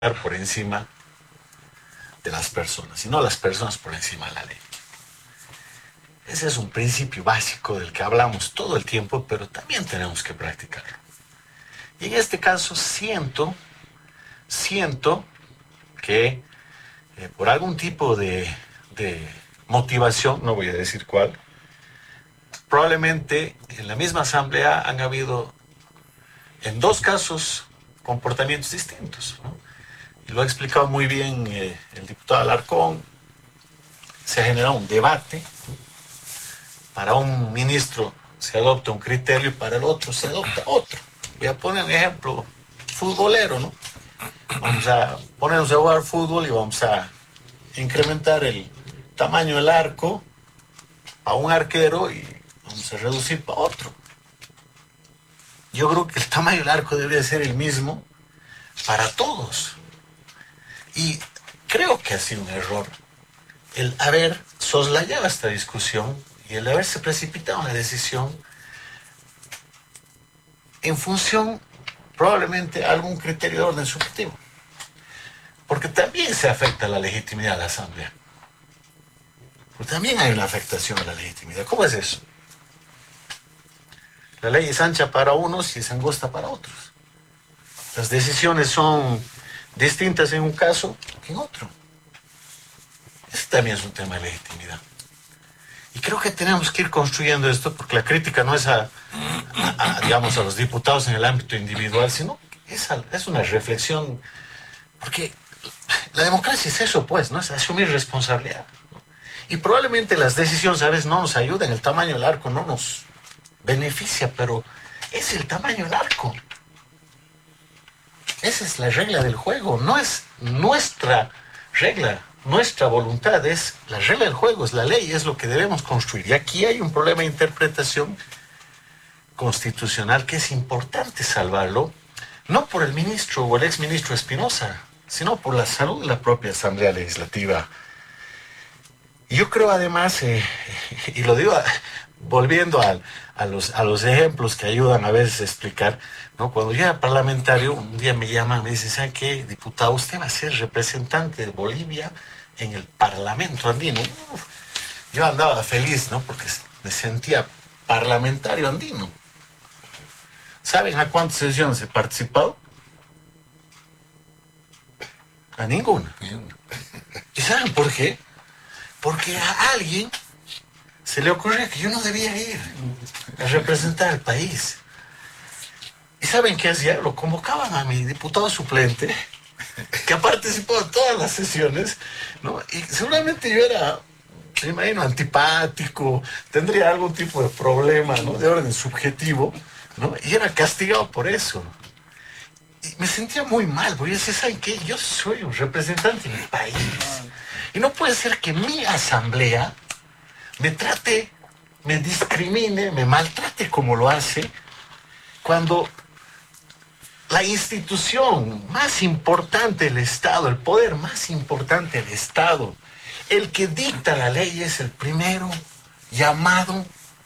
por encima de las personas, y no las personas por encima de la ley. Ese es un principio básico del que hablamos todo el tiempo, pero también tenemos que practicarlo. Y en este caso siento que por algún tipo de motivación, no voy a decir cuál, probablemente en la misma asamblea han habido en dos casos comportamientos distintos, ¿no? Y lo ha explicado muy bien el diputado Alarcón. Se ha generado un debate. Para un ministro se adopta un criterio y para el otro se adopta otro. Voy a poner un ejemplo futbolero, ¿no? Vamos a ponernos a jugar fútbol y vamos a incrementar el tamaño del arco a un arquero y vamos a reducir para otro. Yo creo que el tamaño del arco debería ser el mismo para todos. Y creo que ha sido un error el haber soslayado esta discusión y el haberse precipitado en la decisión en función probablemente de algún criterio de orden subjetivo. Porque también se afecta la legitimidad de la Asamblea. Porque también hay una afectación a la legitimidad. ¿Cómo es eso? La ley es ancha para unos y es angosta para otros. Las decisiones son distintas en un caso que en otro. Ese también es un tema de legitimidad. Y creo que tenemos que ir construyendo esto, porque la crítica no es digamos, a los diputados en el ámbito individual, sino es una reflexión, porque la democracia es eso, pues, ¿no? Es asumir responsabilidad, ¿no? Y probablemente las decisiones a veces no nos ayudan, el tamaño del arco no nos beneficia, pero es el tamaño del arco. Esa es la regla del juego, no es nuestra regla, nuestra voluntad, es la regla del juego, es la ley, es lo que debemos construir. Y aquí hay un problema de interpretación constitucional que es importante salvarlo, no por el ministro o el exministro Espinosa, sino por la salud de la propia Asamblea Legislativa. Y yo creo además, y lo digo volviendo a los ejemplos que ayudan a veces a explicar, ¿no? Cuando yo era parlamentario, un día me llaman, me dicen, ¿sabe qué, diputado? Usted va a ser representante de Bolivia en el Parlamento andino. Yo andaba feliz, ¿no? Porque me sentía parlamentario andino. ¿Saben a cuántas sesiones he participado? A ninguna. ¿Y saben por qué? Porque a alguien se le ocurrió que yo no debía ir a representar al país. ¿Y saben qué hacía? Lo convocaban a mi diputado suplente, que ha participado en todas las sesiones, ¿no? Y seguramente yo era, me imagino, antipático, tendría algún tipo de problema, ¿no? De orden subjetivo, ¿no? Y era castigado por eso. Y me sentía muy mal, porque yo decía, ¿saben qué? Yo soy un representante de mi país. Y no puede ser que mi asamblea me trate, me discrimine, me maltrate como lo hace, cuando la institución más importante del Estado, el poder más importante del Estado, el que dicta la ley es el primero llamado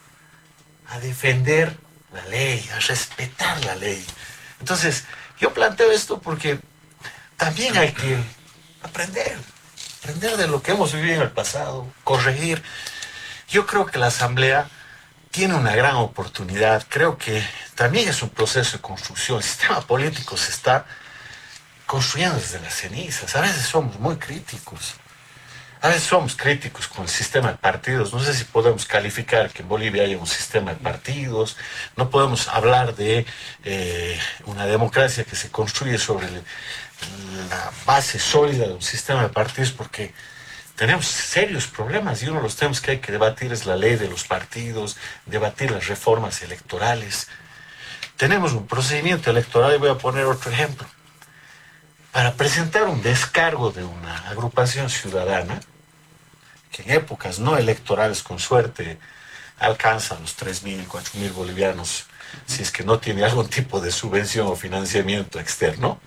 a defender la ley, a respetar la ley. Entonces, yo planteo esto porque también hay que aprender de lo que hemos vivido en el pasado, corregir. Yo creo que la Asamblea tiene una gran oportunidad. Creo que también es un proceso de construcción. El sistema político se está construyendo desde las cenizas. A veces somos muy críticos. A veces somos críticos con el sistema de partidos. No sé si podemos calificar que en Bolivia haya un sistema de partidos. No podemos hablar de una democracia que se construye sobre la base sólida de un sistema de partidos, porque tenemos serios problemas y uno de los temas que hay que debatir es la ley de los partidos, debatir las reformas electorales. Tenemos un procedimiento electoral, y voy a poner otro ejemplo. Para presentar un descargo de una agrupación ciudadana, que en épocas no electorales con suerte alcanza los 3.000, 4.000 bolivianos, si es que no tiene algún tipo de subvención o financiamiento externo,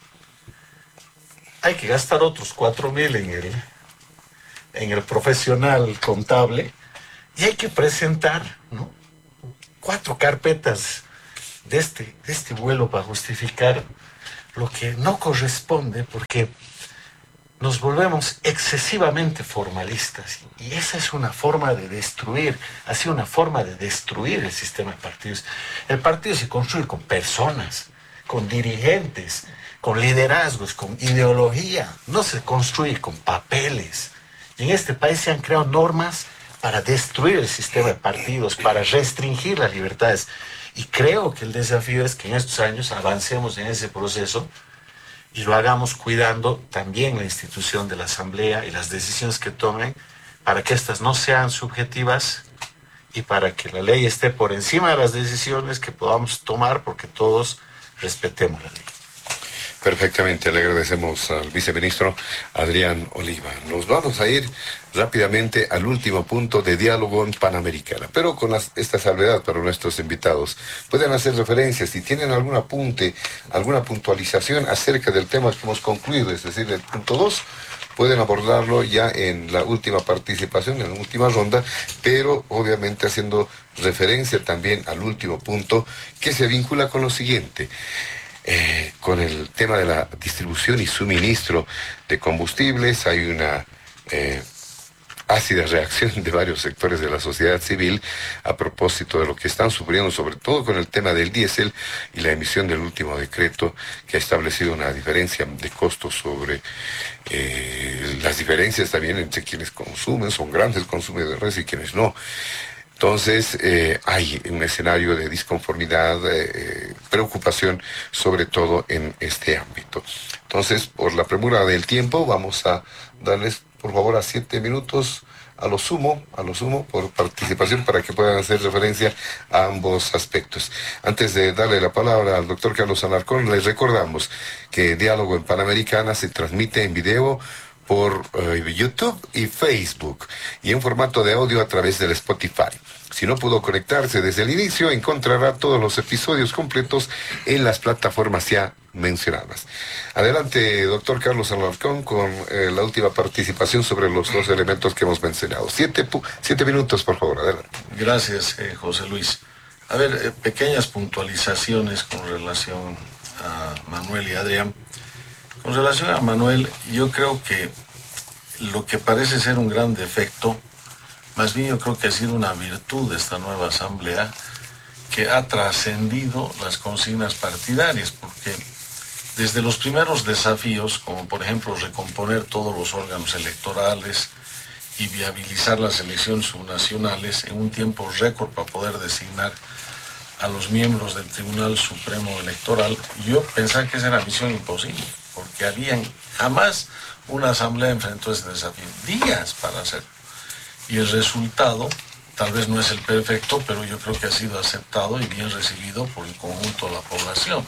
hay que gastar otros 4.000 en el profesional contable y hay que presentar, ¿no?, 4 carpetas de este vuelo para justificar lo que no corresponde, porque nos volvemos excesivamente formalistas y esa es una forma de destruir, ha sido una forma de destruir el sistema de partidos. El partido se construye con personas, con dirigentes, con liderazgos, con ideología, no se construye con papeles. Y en este país se han creado normas para destruir el sistema de partidos, para restringir las libertades. Y creo que el desafío es que en estos años avancemos en ese proceso y lo hagamos cuidando también la institución de la Asamblea y las decisiones que tomen para que éstas no sean subjetivas y para que la ley esté por encima de las decisiones que podamos tomar porque todos respetemos la ley. Perfectamente, le agradecemos al viceministro Adrián Oliva. Nos vamos a ir rápidamente al último punto de diálogo en Panamericana, pero con esta salvedad para nuestros invitados. Pueden hacer referencias, si tienen algún apunte, alguna puntualización acerca del tema que hemos concluido, es decir, el punto 2, pueden abordarlo ya en la última participación, en la última ronda, pero obviamente haciendo referencia también al último punto que se vincula con lo siguiente. Con el tema de la distribución y suministro de combustibles, hay una ácida reacción de varios sectores de la sociedad civil a propósito de lo que están sufriendo, sobre todo con el tema del diésel y la emisión del último decreto que ha establecido una diferencia de costos sobre las diferencias también entre quienes consumen, son grandes consumidores y quienes no. Entonces, hay un escenario de disconformidad, preocupación, sobre todo en este ámbito. Entonces, por la premura del tiempo, vamos a darles, por favor, a 7 minutos a lo sumo, por participación, para que puedan hacer referencia a ambos aspectos. Antes de darle la palabra al doctor Carlos Alarcón, les recordamos que Diálogo en Panamericana se transmite en video por YouTube y Facebook, y en formato de audio a través del Spotify. Si no pudo conectarse desde el inicio, encontrará todos los episodios completos en las plataformas ya mencionadas. Adelante, doctor Carlos Alarcón, con la última participación sobre los dos elementos que hemos mencionado. 7 minutos, por favor, adelante. Gracias, José Luis. A ver, pequeñas puntualizaciones con relación a Manuel y Adrián. Con relación a Manuel, yo creo que lo que parece ser un gran defecto, más bien yo creo que ha sido una virtud de esta nueva asamblea, que ha trascendido las consignas partidarias, porque desde los primeros desafíos, como por ejemplo recomponer todos los órganos electorales y viabilizar las elecciones subnacionales en un tiempo récord para poder designar a los miembros del Tribunal Supremo Electoral, yo pensaba que esa era misión imposible, porque jamás una asamblea enfrentó ese desafío, días para hacerlo. Y el resultado tal vez no es el perfecto, pero yo creo que ha sido aceptado y bien recibido por el conjunto de la población.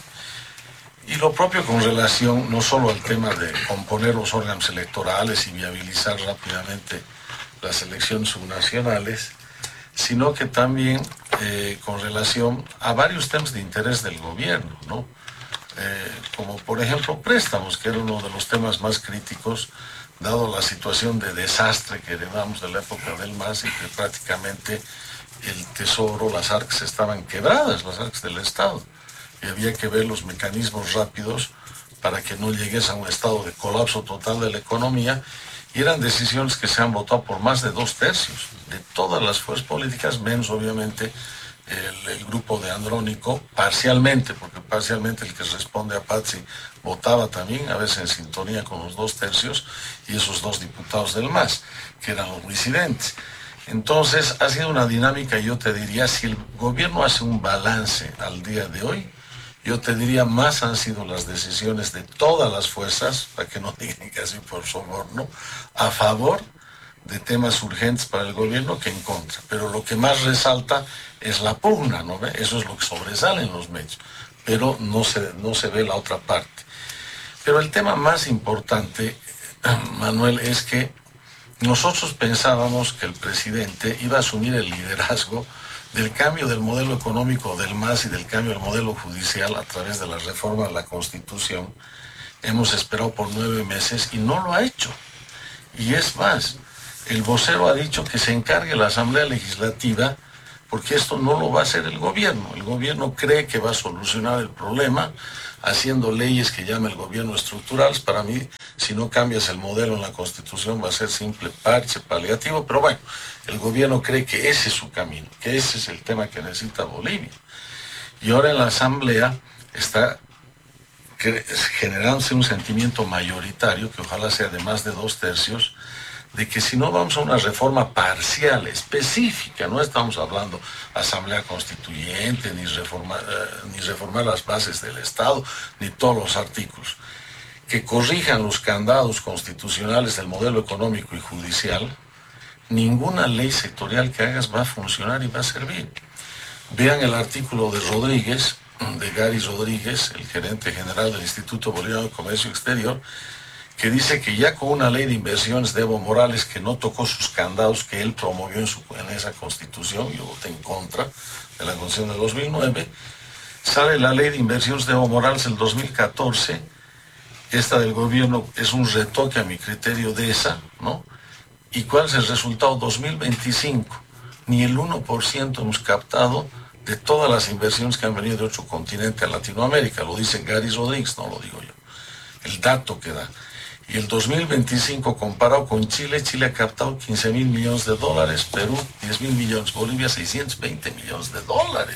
Y lo propio con relación no solo al tema de componer los órganos electorales y viabilizar rápidamente las elecciones subnacionales, sino que también con relación a varios temas de interés del gobierno, ¿no? Como por ejemplo préstamos, que era uno de los temas más críticos, dado la situación de desastre que heredamos de la época del MAS y que prácticamente el Tesoro, las arcas estaban quebradas, las arcas del Estado. Y había que ver los mecanismos rápidos para que no llegues a un estado de colapso total de la economía. Y eran decisiones que se han votado por más de 2/3 de todas las fuerzas políticas, menos obviamente el grupo de Andrónico, parcialmente, porque parcialmente el que responde a Patxi votaba también, a veces en sintonía con los 2/3, y esos 2 diputados del MAS, que eran los disidentes. Entonces, ha sido una dinámica, yo te diría, si el gobierno hace un balance al día de hoy, yo te diría, más han sido las decisiones de todas las fuerzas, para que no digan casi por soborno, a favor de temas urgentes para el gobierno que en contra. Pero lo que más resalta es la pugna, ¿no ve? Eso es lo que sobresale en los medios, pero no se ve la otra parte. Pero el tema más importante, Manuel, es que nosotros pensábamos que el presidente iba a asumir el liderazgo del cambio del modelo económico del MAS y del cambio del modelo judicial a través de la reforma de la Constitución. Hemos esperado por 9 meses y no lo ha hecho. Y es más, el vocero ha dicho que se encargue la Asamblea Legislativa, porque esto no lo va a hacer el gobierno. El gobierno cree que va a solucionar el problema haciendo leyes que llama el gobierno estructurales. Para mí, si no cambias el modelo en la Constitución, va a ser simple parche paliativo, pero bueno, el gobierno cree que ese es su camino, que ese es el tema que necesita Bolivia. Y ahora en la Asamblea está generándose un sentimiento mayoritario, que ojalá sea de más de 2/3, de que si no vamos a una reforma parcial, específica, no estamos hablando asamblea constituyente, ni reformar las bases del Estado, ni todos los artículos, que corrijan los candados constitucionales del modelo económico y judicial, ninguna ley sectorial que hagas va a funcionar y va a servir. Vean el artículo de Rodríguez, de Gary Rodríguez, el gerente general del Instituto Boliviano de Comercio Exterior, que dice que ya con una ley de inversiones de Evo Morales, que no tocó sus candados que él promovió en esa constitución, yo voté en contra de la constitución de 2009, sale la ley de inversiones de Evo Morales el 2014, esta del gobierno es un retoque a mi criterio de esa, ¿no? ¿Y cuál es el resultado? 2025, ni el 1% hemos captado de todas las inversiones que han venido de otro continente a Latinoamérica, lo dice Gary Rodríguez, no lo digo yo, el dato que da. Y el 2025, comparado con Chile, Chile ha captado 15.000 millones de dólares, Perú 10.000 millones, Bolivia 620 millones de dólares.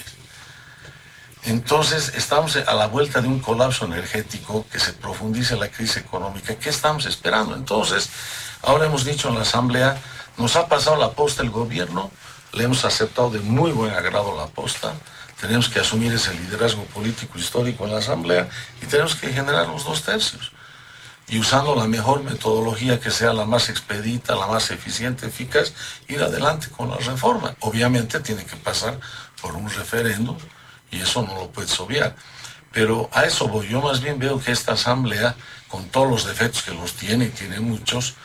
Entonces, estamos a la vuelta de un colapso energético, que se profundice la crisis económica. ¿Qué estamos esperando? Entonces, ahora hemos dicho en la Asamblea, nos ha pasado la posta el gobierno, le hemos aceptado de muy buen agrado la posta, tenemos que asumir ese liderazgo político histórico en la Asamblea y tenemos que generar los 2/3. Y usando la mejor metodología, que sea la más expedita, la más eficiente, eficaz, ir adelante con la reforma. Obviamente tiene que pasar por un referéndum y eso no lo puedes obviar. Pero a eso voy. Yo más bien veo que esta Asamblea, con todos los defectos que los tiene, y tiene muchos,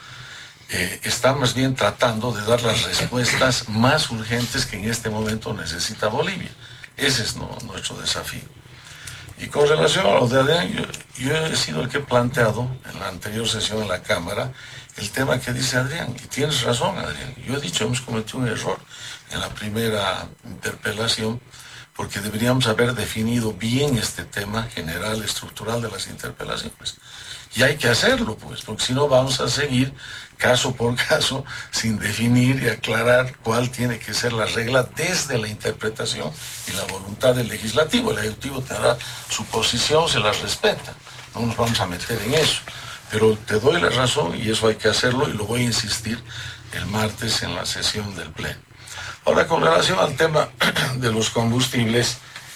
está más bien tratando de dar las respuestas más urgentes que en este momento necesita Bolivia. Ese es nuestro desafío. Y con relación a lo de Adrián, yo he sido el que he planteado en la anterior sesión de la Cámara el tema que dice Adrián. Y tienes razón, Adrián. Yo he dicho, hemos cometido un error en la primera interpelación, porque deberíamos haber definido bien este tema general, estructural de las interpelaciones. Y hay que hacerlo, pues, porque si no vamos a seguir caso por caso sin definir y aclarar cuál tiene que ser la regla desde la interpretación y la voluntad del legislativo. El ejecutivo tendrá su posición, se la respeta. No nos vamos a meter en eso. Pero te doy la razón y eso hay que hacerlo y lo voy a insistir el martes en la sesión del Pleno. Ahora, con relación al tema de los combustibles,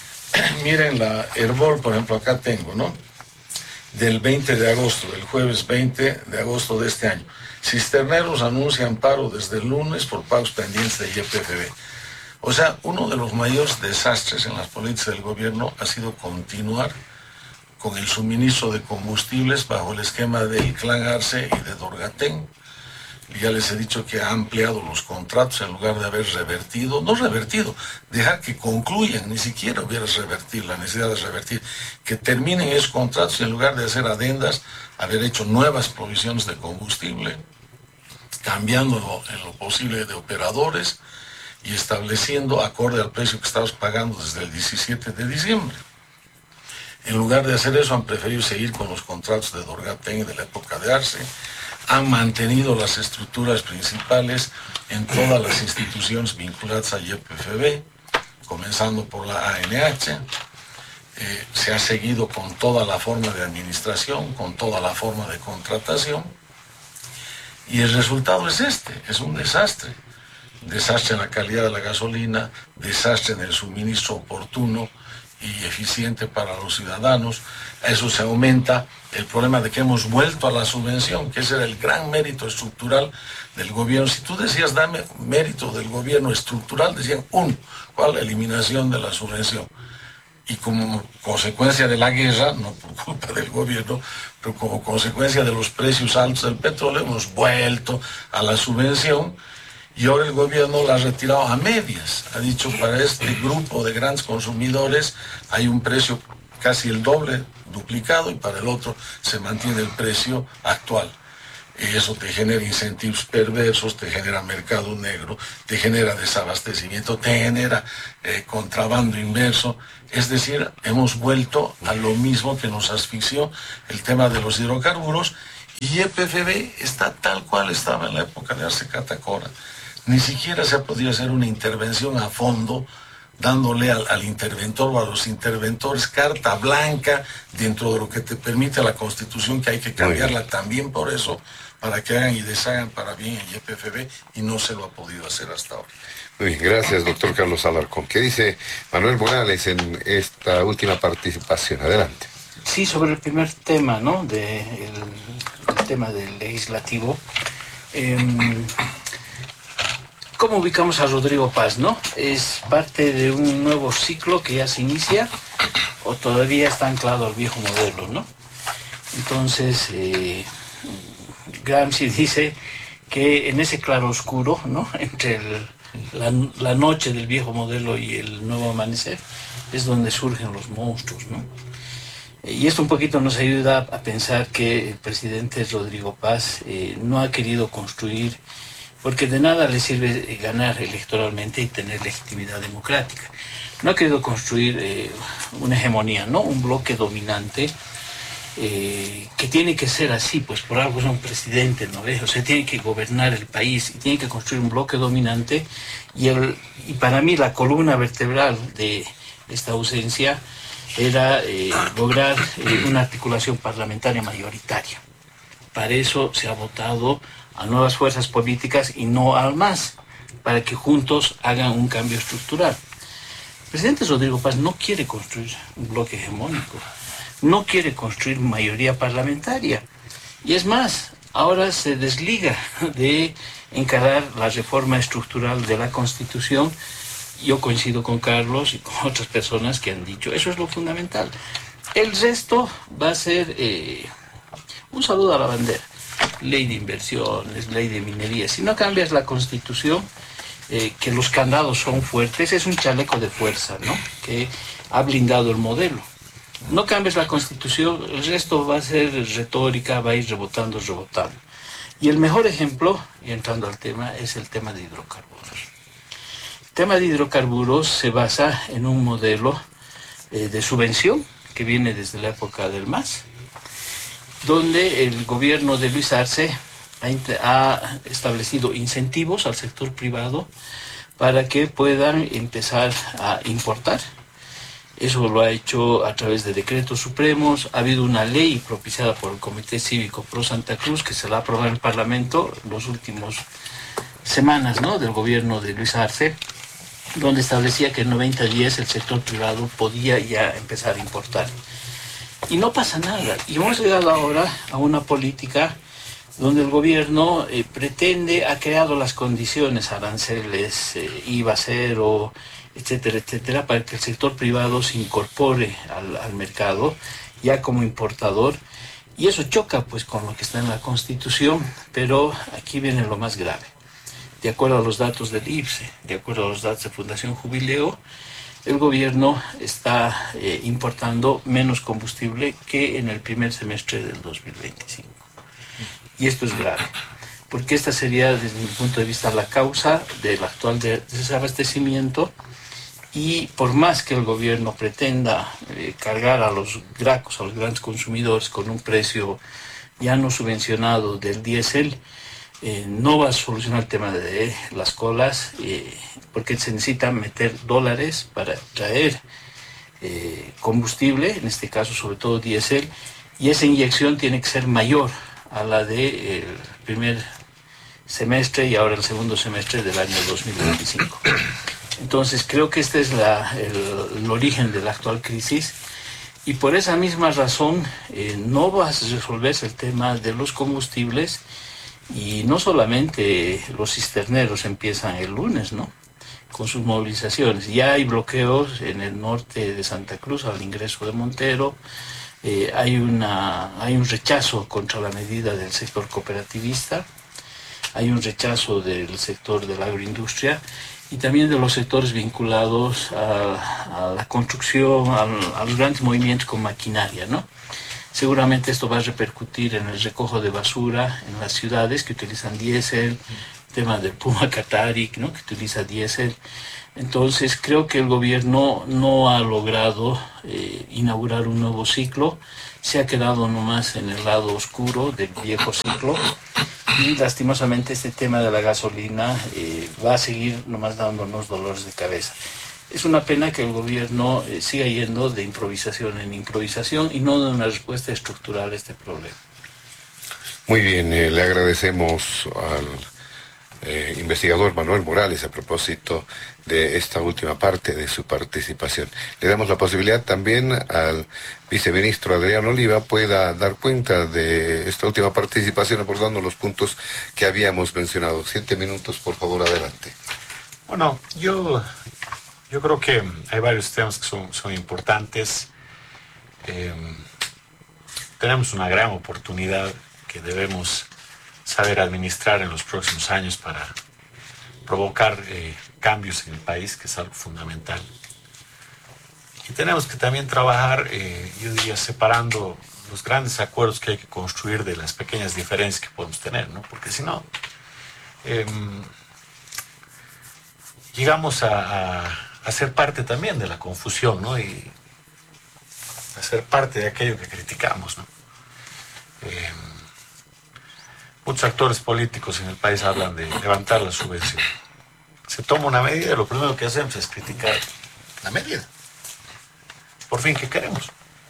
miren la Herbol, por ejemplo, acá tengo, ¿no? Del 20 de agosto, del jueves 20 de agosto de este año. Cisterneros anuncian paro desde el lunes por pagos pendientes de YPFB. O sea, uno de los mayores desastres en las políticas del gobierno ha sido continuar con el suministro de combustibles bajo el esquema del Clan Arce y de Dorgatén. Ya les he dicho que ha ampliado los contratos en lugar de haber revertido, no revertido, dejar que concluyan, ni siquiera hubiera revertir, la necesidad de revertir, que terminen esos contratos y en lugar de hacer adendas, haber hecho nuevas provisiones de combustible, cambiando en lo posible de operadores y estableciendo acorde al precio que estamos pagando desde el 17 de diciembre. En lugar de hacer eso, han preferido seguir con los contratos de Dorgatén y de la época de Arce. Han mantenido las estructuras principales en todas las instituciones vinculadas a YPFB, comenzando por la ANH. Se ha seguido con toda la forma de administración, con toda la forma de contratación. Y el resultado es es un desastre. Desastre en la calidad de la gasolina, desastre en el suministro oportuno y eficiente para los ciudadanos. A eso se aumenta el problema de que hemos vuelto a la subvención, que ese era el gran mérito estructural del gobierno. Si tú decías, dame mérito del gobierno estructural, decían, ¿cuál? La eliminación de la subvención. Y como consecuencia de la guerra, no por culpa del gobierno, pero como consecuencia de los precios altos del petróleo, hemos vuelto a la subvención. Y ahora el gobierno la ha retirado a medias. Ha dicho, para este grupo de grandes consumidores hay un precio casi el doble, duplicado, y para el otro se mantiene el precio actual. Eso te genera incentivos perversos, te genera mercado negro, te genera desabastecimiento, te genera contrabando inverso. Es decir, hemos vuelto a lo mismo que nos asfixió el tema de los hidrocarburos, y YPFB está tal cual estaba en la época de Arce Catacora. Ni siquiera se ha podido hacer una intervención a fondo, dándole al interventor o a los interventores carta blanca dentro de lo que te permite la Constitución, que hay que cambiarla también por eso, para que hagan y deshagan para bien el YPFB, y no se lo ha podido hacer hasta ahora. Muy bien, gracias, doctor Carlos Alarcón. ¿Qué dice Manuel Morales en esta última participación? Adelante. Sí, sobre el primer tema, ¿no? El tema del legislativo. ¿Cómo ubicamos a Rodrigo Paz, no? ¿Es parte de un nuevo ciclo que ya se inicia o todavía está anclado al viejo modelo, no? Entonces, Gramsci dice que en ese claroscuro, ¿no?, entre la noche del viejo modelo y el nuevo amanecer, es donde surgen los monstruos, ¿no? Y esto un poquito nos ayuda a pensar que el presidente Rodrigo Paz no ha querido construir, porque de nada le sirve ganar electoralmente y tener legitimidad democrática. No ha querido construir una hegemonía, ¿no?, un bloque dominante, que tiene que ser así, pues por algo es un presidente, ¿no ves? O sea, tiene que gobernar el país y tiene que construir un bloque dominante, y para mí la columna vertebral de esta ausencia era lograr una articulación parlamentaria mayoritaria. Para eso se ha votado a nuevas fuerzas políticas y no al MAS, para que juntos hagan un cambio estructural. El presidente Rodrigo Paz no quiere construir un bloque hegemónico, no quiere construir mayoría parlamentaria. Y es más, ahora se desliga de encarar la reforma estructural de la Constitución. Yo coincido con Carlos y con otras personas que han dicho, eso es lo fundamental. El resto va a ser un saludo a la bandera. Ley de inversiones, ley de minería. Si no cambias la Constitución, que los candados son fuertes, es un chaleco de fuerza, ¿no?, que ha blindado el modelo. No cambies la Constitución, el resto va a ser retórica, va a ir rebotando. Y el mejor ejemplo, y entrando al tema, es el tema de hidrocarburos. El tema de hidrocarburos se basa en un modelo de subvención que viene desde la época del MAS, donde el gobierno de Luis Arce ha establecido incentivos al sector privado para que puedan empezar a importar. Eso lo ha hecho a través de decretos supremos. Ha habido una ley propiciada por el Comité Cívico Pro Santa Cruz, que se la ha aprobado en el Parlamento en las últimas semanas, ¿no?, del gobierno de Luis Arce, donde establecía que en 90 días el sector privado podía ya empezar a importar. Y no pasa nada. Y hemos llegado ahora a una política donde el gobierno ha creado las condiciones, aranceles, IVA cero, etcétera, etcétera, para que el sector privado se incorpore al mercado ya como importador. Y eso choca pues con lo que está en la Constitución, pero aquí viene lo más grave. De acuerdo a los datos del IPSE, de acuerdo a los datos de Fundación Jubileo, el gobierno está importando menos combustible que en el primer semestre del 2025. Y esto es grave, porque esta sería, desde mi punto de vista, la causa del actual desabastecimiento. Y por más que el gobierno pretenda cargar a los gracos, a los grandes consumidores, con un precio ya no subvencionado del diésel, no va a solucionar el tema de las colas, porque se necesita meter dólares para traer combustible, en este caso sobre todo diésel, y esa inyección tiene que ser mayor a la del primer semestre y ahora el segundo semestre del año 2025. Entonces creo que este es el origen de la actual crisis, y por esa misma razón no va a resolverse el tema de los combustibles. Y no solamente los cisterneros empiezan el lunes, ¿no?, con sus movilizaciones. Ya hay bloqueos en el norte de Santa Cruz al ingreso de Montero. Hay un rechazo contra la medida del sector cooperativista. Hay un rechazo del sector de la agroindustria y también de los sectores vinculados a la construcción, a los grandes movimientos con maquinaria, ¿no? Seguramente esto va a repercutir en el recojo de basura en las ciudades que utilizan diésel, tema del Puma Qatari, ¿no?, que utiliza diésel. Entonces creo que el gobierno no ha logrado inaugurar un nuevo ciclo, se ha quedado nomás en el lado oscuro del viejo ciclo y lastimosamente este tema de la gasolina va a seguir nomás dándonos dolores de cabeza. Es una pena que el gobierno siga yendo de improvisación en improvisación y no de una respuesta estructural a este problema. Muy bien, le agradecemos al investigador Manuel Morales a propósito de esta última parte de su participación. Le damos la posibilidad también al viceministro Adrián Oliva pueda dar cuenta de esta última participación abordando los puntos que habíamos mencionado. 7 minutos, por favor, adelante. Bueno, yo creo que hay varios temas que son importantes. Tenemos una gran oportunidad que debemos saber administrar en los próximos años para provocar cambios en el país, que es algo fundamental. Y tenemos que también trabajar, yo diría, separando los grandes acuerdos que hay que construir de las pequeñas diferencias que podemos tener, ¿no? Porque si no, llegamos a ser parte también de la confusión, ¿no? Y a ser parte de aquello que criticamos, ¿no? Muchos actores políticos en el país hablan de levantar la subvención. Se toma una medida y lo primero que hacemos es criticar la medida. Por fin, ¿qué queremos?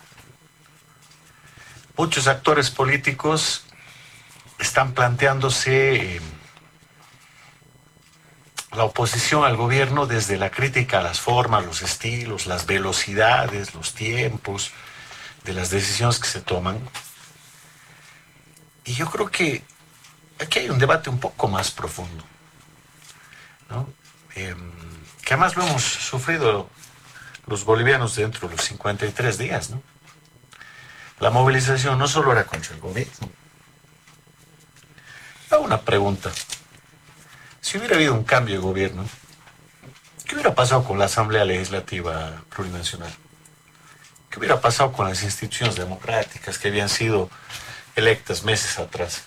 Muchos actores políticos están planteándose la oposición al gobierno desde la crítica a las formas, los estilos, las velocidades, los tiempos de las decisiones que se toman. Y yo creo que aquí hay un debate un poco más profundo, ¿no? Que además lo hemos sufrido los bolivianos dentro de los 53 días, ¿no? La movilización no solo era contra el gobierno. Hago una pregunta. Si hubiera habido un cambio de gobierno, ¿qué hubiera pasado con la Asamblea Legislativa Plurinacional? ¿Qué hubiera pasado con las instituciones democráticas que habían sido electas meses atrás?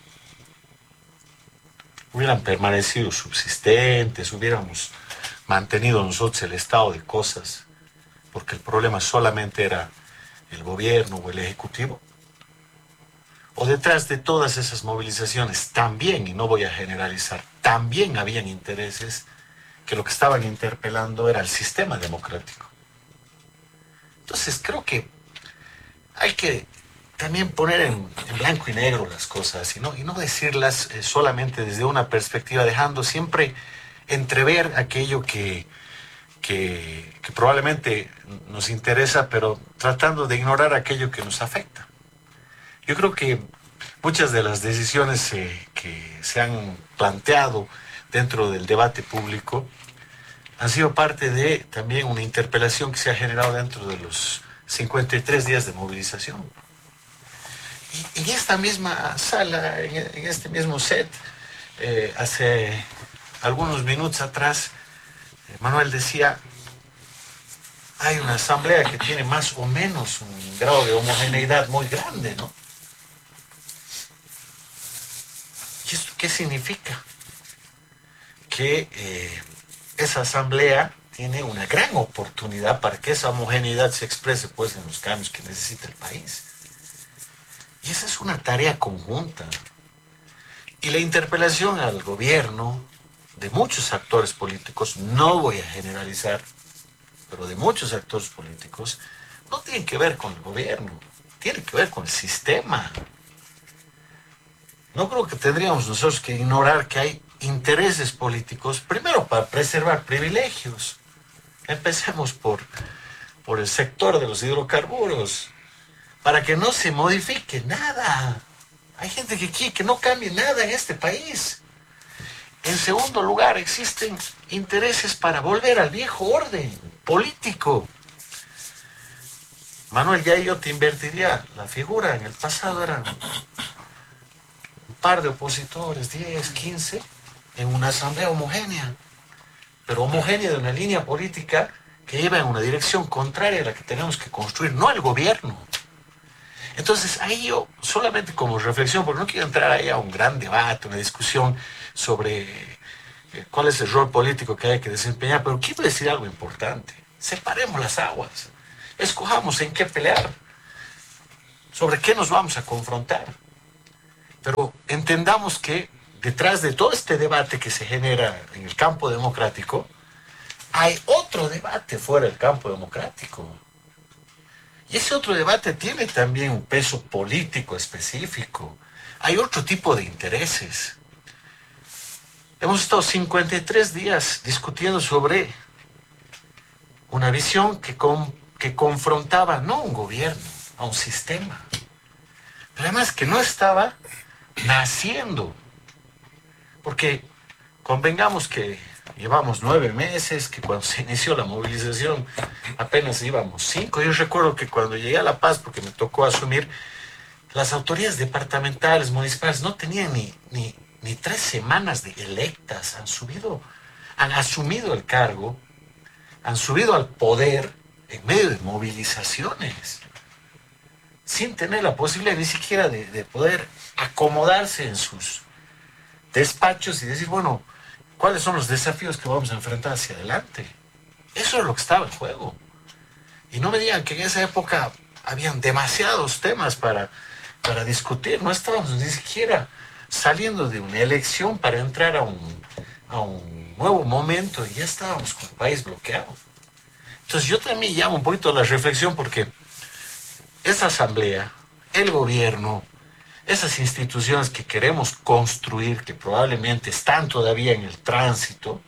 Hubieran permanecido subsistentes, hubiéramos mantenido nosotros el estado de cosas, porque el problema solamente era el gobierno o el ejecutivo. O detrás de todas esas movilizaciones también, y no voy a generalizar, también habían intereses que lo que estaban interpelando era el sistema democrático. Entonces creo que hay que también poner en blanco y negro las cosas y no decirlas solamente desde una perspectiva, dejando siempre entrever aquello que probablemente nos interesa, pero tratando de ignorar aquello que nos afecta. Yo creo que muchas de las decisiones que se han planteado dentro del debate público han sido parte de también una interpelación que se ha generado dentro de los 53 días de movilización. Y en esta misma sala, en este mismo set, hace algunos minutos atrás, Manuel decía, hay una asamblea que tiene más o menos un grado de homogeneidad muy grande, ¿no? ¿Y esto qué significa? Que esa asamblea tiene una gran oportunidad para que esa homogeneidad se exprese pues en los cambios que necesita el país. Y esa es una tarea conjunta. Y la interpelación al gobierno de muchos actores políticos, no voy a generalizar, pero de muchos actores políticos, no tiene que ver con el gobierno, tiene que ver con el sistema. No creo que tendríamos nosotros que ignorar que hay intereses políticos, primero para preservar privilegios. Empecemos por el sector de los hidrocarburos, para que no se modifique nada. Hay gente que quiere que no cambie nada en este país. En segundo lugar, existen intereses para volver al viejo orden político. Manuel, ya yo te invertiría la figura. En el pasado eran un par de opositores, 10, 15, en una asamblea homogénea. Pero homogénea de una línea política que lleva en una dirección contraria a la que tenemos que construir, no el gobierno. Entonces, ahí yo, solamente como reflexión, porque no quiero entrar ahí a un gran debate, una discusión sobre cuál es el rol político que hay que desempeñar, pero quiero decir algo importante. Separemos las aguas, escojamos en qué pelear, sobre qué nos vamos a confrontar, pero entendamos que detrás de todo este debate que se genera en el campo democrático, hay otro debate fuera del campo democrático. Y ese otro debate tiene también un peso político específico. Hay otro tipo de intereses. Hemos estado 53 días discutiendo sobre una visión que confrontaba no a un gobierno, a un sistema. Pero además que no estaba naciendo. Porque convengamos que llevamos 9 meses, que cuando se inició la movilización apenas íbamos 5. Yo recuerdo que cuando llegué a La Paz, porque me tocó asumir, las autoridades departamentales, municipales, no tenían ni 3 semanas de electas. Han asumido el cargo, han subido al poder en medio de movilizaciones, sin tener la posibilidad ni siquiera de poder acomodarse en sus despachos y decir, bueno, ¿cuáles son los desafíos que vamos a enfrentar hacia adelante? Eso es lo que estaba en juego. Y no me digan que en esa época habían demasiados temas para discutir. No estábamos ni siquiera saliendo de una elección para entrar a un nuevo momento y ya estábamos con el país bloqueado. Entonces yo también llamo un poquito a la reflexión porque esa asamblea, el gobierno, esas instituciones que queremos construir, que probablemente están todavía en el tránsito,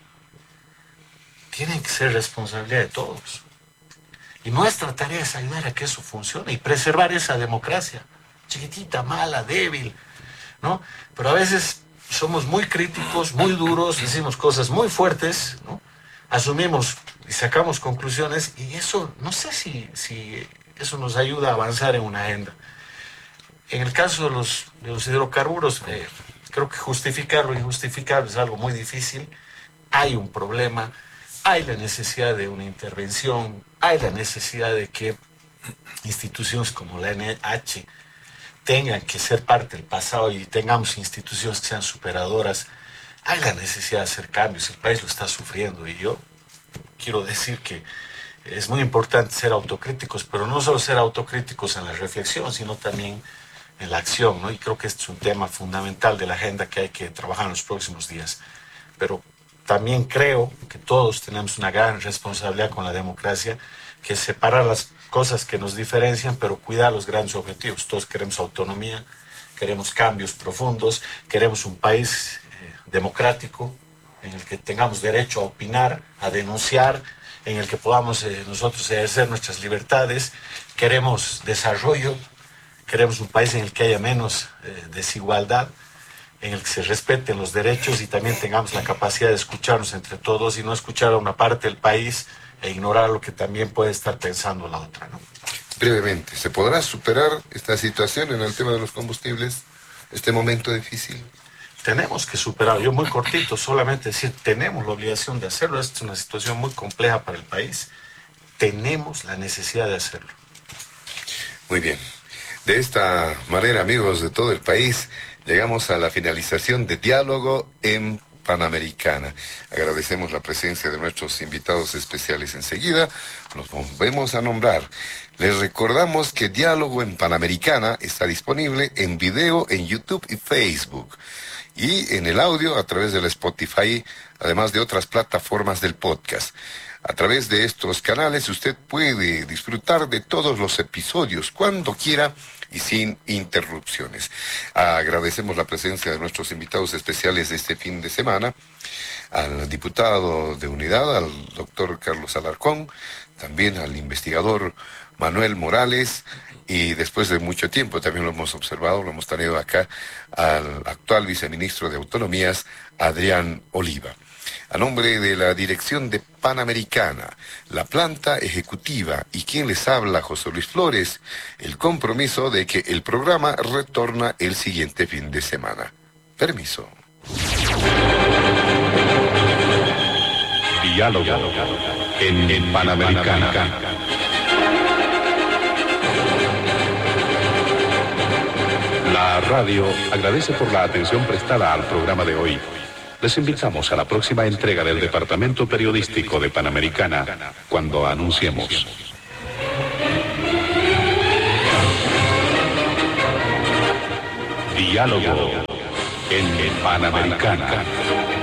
tienen que ser responsabilidad de todos. Y nuestra tarea es ayudar a que eso funcione y preservar esa democracia, chiquitita, mala, débil, ¿no? Pero a veces somos muy críticos, muy duros, decimos cosas muy fuertes, ¿no? Asumimos y sacamos conclusiones y eso, no sé si eso nos ayuda a avanzar en una agenda. En el caso de los hidrocarburos, creo que justificar lo injustificable es algo muy difícil. Hay un problema, hay la necesidad de una intervención, hay la necesidad de que instituciones como la NH tengan que ser parte del pasado y tengamos instituciones que sean superadoras. Hay la necesidad de hacer cambios, el país lo está sufriendo y yo quiero decir que es muy importante ser autocríticos, pero no solo ser autocríticos en la reflexión, sino también en la acción, ¿no? Y creo que este es un tema fundamental de la agenda que hay que trabajar en los próximos días. Pero también creo que todos tenemos una gran responsabilidad con la democracia, que es separar las cosas que nos diferencian, pero cuidar los grandes objetivos. Todos queremos autonomía, queremos cambios profundos, queremos un país democrático, en el que tengamos derecho a opinar, a denunciar, en el que podamos nosotros ejercer nuestras libertades. Queremos desarrollo, queremos un país en el que haya menos desigualdad, en el que se respeten los derechos y también tengamos la capacidad de escucharnos entre todos y no escuchar a una parte del país e ignorar lo que también puede estar pensando la otra, ¿no? Brevemente, ¿se podrá superar esta situación en el tema de los combustibles, este momento difícil? Tenemos que superar, yo muy cortito, solamente decir, tenemos la obligación de hacerlo. Esta es una situación muy compleja para el país. Tenemos la necesidad de hacerlo. Muy bien. De esta manera, amigos de todo el país, llegamos a la finalización de Diálogo en Panamericana. Agradecemos la presencia de nuestros invitados especiales. Enseguida los volvemos a nombrar. Les recordamos que Diálogo en Panamericana está disponible en video en YouTube y Facebook, y en el audio a través de la Spotify, además de otras plataformas del podcast. A través de estos canales usted puede disfrutar de todos los episodios cuando quiera y sin interrupciones. Agradecemos la presencia de nuestros invitados especiales de este fin de semana, al diputado de Unidad, al doctor Carlos Alarcón, también al investigador Manuel Morales, y después de mucho tiempo, también lo hemos observado, lo hemos tenido acá, al actual viceministro de Autonomías, Adrián Oliva. A nombre de la dirección de Panamericana, la planta ejecutiva y quien les habla, José Luis Flores, el compromiso de que el programa retorna el siguiente fin de semana. Permiso. Diálogo en Panamericana. La radio agradece por la atención prestada al programa de hoy. Les invitamos a la próxima entrega del Departamento Periodístico de Panamericana, cuando anunciemos. Diálogo en Panamericana.